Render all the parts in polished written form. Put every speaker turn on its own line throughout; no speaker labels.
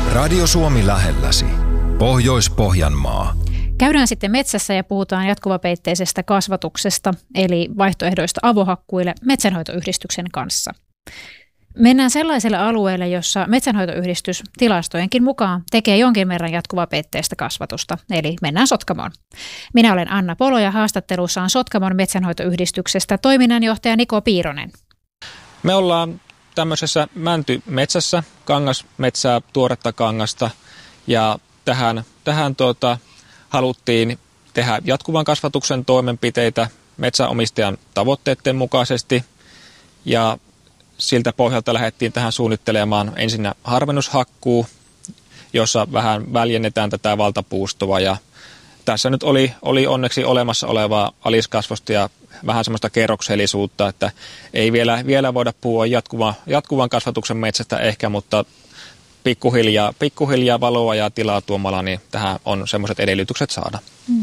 Radio Suomi lähelläsi. Pohjois-Pohjanmaa.
Käydään sitten metsässä ja puhutaan jatkuvapeitteisestä kasvatuksesta, eli vaihtoehdoista avohakkuille metsänhoitoyhdistyksen kanssa. Mennään sellaiselle alueelle, jossa metsänhoitoyhdistys tilastojenkin mukaan tekee jonkin verran jatkuvapeitteistä kasvatusta, eli mennään Sotkamoon. Minä olen Anna Polo ja haastattelussa on Sotkamon metsänhoitoyhdistyksestä toiminnanjohtaja Niko Piironen.
Me ollaan tämmöisessä mäntymetsässä, kangasmetsää, tuoretta kangasta, ja tähän haluttiin tehdä jatkuvan kasvatuksen toimenpiteitä metsänomistajan tavoitteiden mukaisesti, ja siltä pohjalta lähdettiin tähän suunnittelemaan ensinnä harvennushakkuu, jossa vähän väljennetään tätä valtapuustoa, ja tässä nyt oli onneksi olemassa olevaa aliskasvosta ja vähän semmoista kerroksellisuutta, että ei vielä voida puhua jatkuvan kasvatuksen metsästä ehkä, mutta pikkuhiljaa valoa ja tilaa tuomalla, niin tähän on semmoiset edellytykset saada.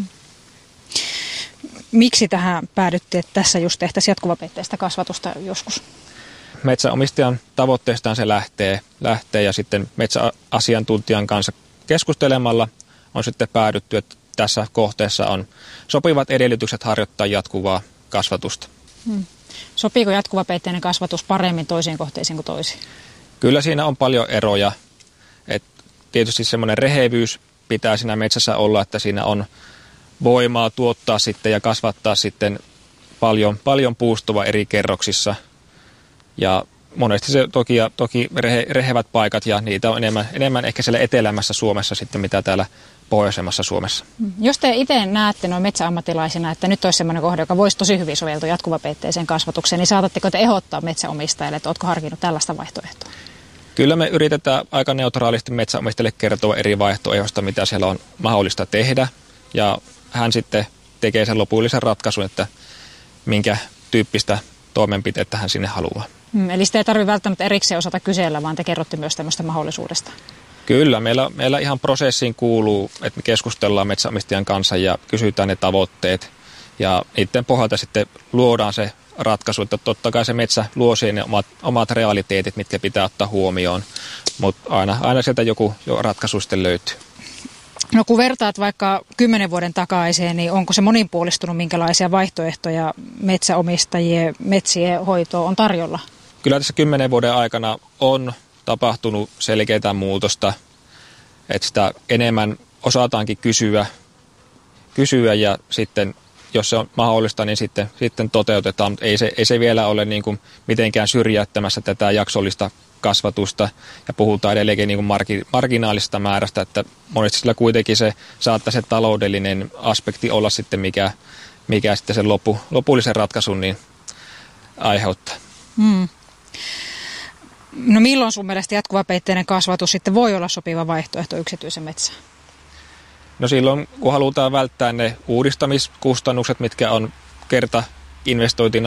Miksi tähän päädyttiin, että tässä just tehtäisiin jatkuvapeitteistä kasvatusta joskus?
Metsänomistajan tavoitteestaan se lähtee ja sitten metsäasiantuntijan kanssa keskustelemalla on sitten päädytty, että tässä kohteessa on sopivat edellytykset harjoittaa jatkuvaa kasvatusta.
Sopiiko jatkuvapeitteinen kasvatus paremmin toisiin kohteisiin kuin toisiin?
Kyllä siinä on paljon eroja. Tietysti semmoinen rehevyys pitää siinä metsässä olla, että siinä on voimaa tuottaa sitten ja kasvattaa sitten paljon puustoa eri kerroksissa. Ja monesti se toki rehevät paikat ja niitä on enemmän ehkä siellä etelämässä Suomessa sitten mitä täällä pohjoisemmassa Suomessa.
Jos te itse näette noin metsäammattilaisina, että nyt olisi sellainen kohde, joka voisi tosi hyvin soveltua jatkuvapeitteiseen kasvatukseen, niin saatatteko te ehdottaa metsäomistajille, että oletko harkinnut tällaista vaihtoehtoa?
Kyllä me yritetään aika neutraalisti metsäomistajille kertoa eri vaihtoehdoista, mitä siellä on mahdollista tehdä. Ja hän sitten tekee sen lopullisen ratkaisun, että minkä tyyppistä toimenpiteitä hän sinne haluaa.
Eli sitä ei tarvitse välttämättä erikseen osata kysellä, vaan te kerrotte myös tämmöistä mahdollisuudesta.
Kyllä, meillä ihan prosessiin kuuluu, että me keskustellaan metsäomistajan kanssa ja kysytään ne tavoitteet. Ja niiden pohjalta sitten luodaan se ratkaisu, että totta kai se metsä luo ne omat realiteetit, mitkä pitää ottaa huomioon. Mutta aina sieltä joku ratkaisu sitten löytyy.
No kun vertaat vaikka 10 vuoden takaiseen, niin onko se monipuolistunut, minkälaisia vaihtoehtoja metsäomistajien metsien hoitoon on tarjolla?
Kyllä tässä 10 vuoden aikana on tapahtunut selkeää muutosta, että sitä enemmän osataankin kysyä ja sitten jos se on mahdollista, niin sitten toteutetaan, mutta ei se vielä ole niin kuin mitenkään syrjäyttämässä tätä jaksollista kasvatusta ja puhutaan edelleenkin niin kuin marginaalista määrästä, että monesti sillä kuitenkin se saattaa se taloudellinen aspekti olla sitten mikä sitten sen lopullisen ratkaisun niin aiheuttaa.
No milloin sun mielestä jatkuvapeitteinen kasvatus sitten voi olla sopiva vaihtoehto yksityisen metsään?
No silloin, kun halutaan välttää ne uudistamiskustannukset, mitkä on investointina